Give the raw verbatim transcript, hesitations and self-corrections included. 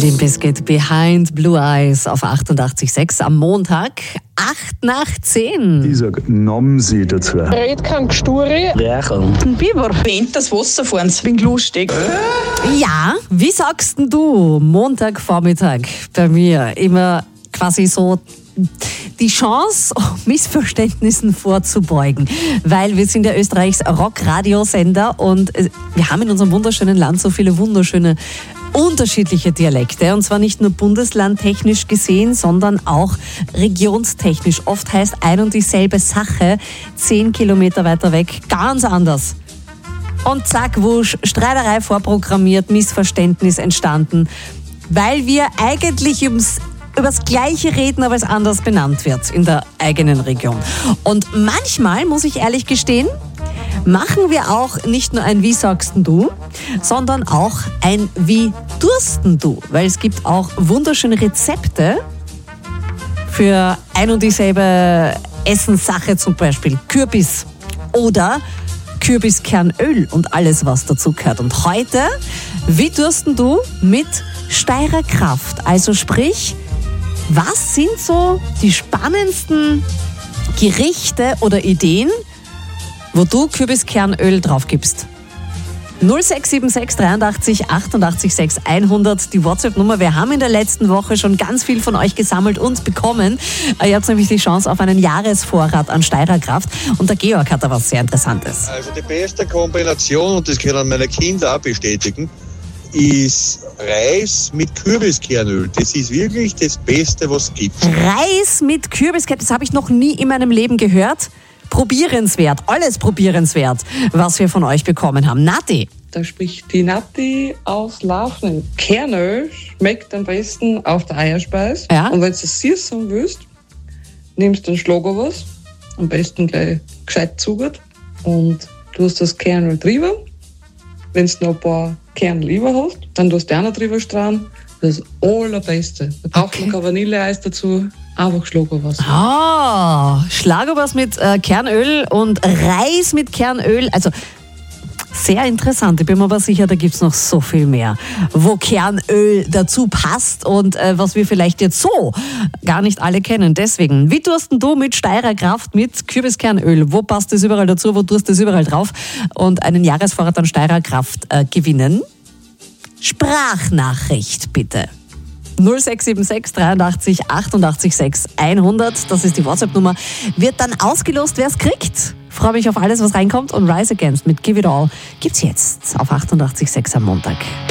Limp Bizkit, Behind Blue Eyes auf achtundachtzig Komma sechs am Montag, acht nach zehn. Ich sag, nahm sie dazu. Red kein Gesturi. Rächel. Ein Biber. Wendet das Wasser fahren, bin lustig. Ja, wie sagst denn du Montagvormittag bei mir immer quasi so die Chance, Missverständnissen vorzubeugen, weil wir sind ja Österreichs Rock-Radiosender und wir haben in unserem wunderschönen Land so viele wunderschöne unterschiedliche Dialekte und zwar nicht nur bundeslandtechnisch gesehen, sondern auch regionstechnisch. Oft heißt ein und dieselbe Sache zehn Kilometer weiter weg ganz anders. Und zack, wusch, Streiterei vorprogrammiert, Missverständnis entstanden, weil wir eigentlich ums über das Gleiche reden, aber es anders benannt wird in der eigenen Region. Und manchmal, muss ich ehrlich gestehen, machen wir auch nicht nur ein Wie sagst denn du, sondern auch ein Wie dursten du, weil es gibt auch wunderschöne Rezepte für ein und dieselbe Essenssache, zum Beispiel Kürbis oder Kürbiskernöl und alles, was dazu gehört. Und heute, wie dursten du mit Steirer Kraft, also sprich, was sind so die spannendsten Gerichte oder Ideen, wo du Kürbiskernöl drauf gibst? null sechs sieben sechs dreiundachtzig achtundachtzig sechs hundert, die WhatsApp-Nummer. Wir haben in der letzten Woche schon ganz viel von euch gesammelt und bekommen. Ihr habt nämlich die Chance auf einen Jahresvorrat an Steirer Kraft. Und der Georg hat da was sehr Interessantes. Also die beste Kombination, und das können meine Kinder auch bestätigen, ist Reis mit Kürbiskernöl. Das ist wirklich das Beste, was es gibt. Reis mit Kürbiskernöl, das habe ich noch nie in meinem Leben gehört. Probierenswert, alles probierenswert, was wir von euch bekommen haben. Nati. Da spricht die Nati aus Laufen. Kernöl schmeckt am besten auf der Eierspeise. Ja. Und wenn du es süßen willst, nimmst du einen Schlagerwas, am besten gleich gescheit zugert und tust das Kernöl drüber. Wenn du noch ein paar Kerne lieber hast, dann tust du auch noch drüber strahlen. Das ist das Allerbeste. Da braucht man kein Vanilleeis dazu, einfach Schlagerwas. Ah, Schlagerwas mit äh, Kernöl und Reis mit Kernöl. Also sehr interessant. Ich bin mir aber sicher, da gibt es noch so viel mehr, wo Kernöl dazu passt und äh, was wir vielleicht jetzt so gar nicht alle kennen. Deswegen, wie tust du mit Steirer Kraft mit Kürbiskernöl? Wo passt das überall dazu? Wo tust du das überall drauf? Und einen Jahresvorrat an Steirer Kraft äh, gewinnen? Sprachnachricht bitte. null sechs sieben sechs dreiundachtzig achtundachtzig sechs hundert, das ist die WhatsApp-Nummer. Wird dann ausgelost, wer es kriegt. Freue mich auf alles, was reinkommt. Und Rise Against mit Give It All gibt's jetzt auf achtundachtzig Komma sechs am Montag.